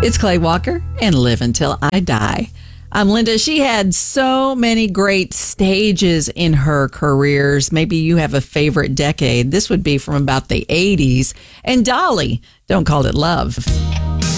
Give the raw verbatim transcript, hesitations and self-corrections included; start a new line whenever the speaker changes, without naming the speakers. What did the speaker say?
It's Clay Walker and Live Until I Die. I'm Linda. She had so many great stages in her careers. Maybe you have a favorite decade. This would be from about the eighties. And Dolly, Don't Call It Love.